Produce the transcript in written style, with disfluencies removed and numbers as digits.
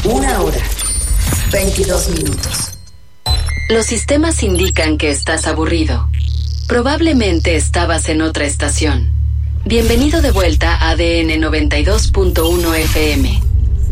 1 hora, 22 minutos. Los sistemas indican que estás aburrido. Probablemente estabas en otra estación. Bienvenido de vuelta a ADN 92.1 FM.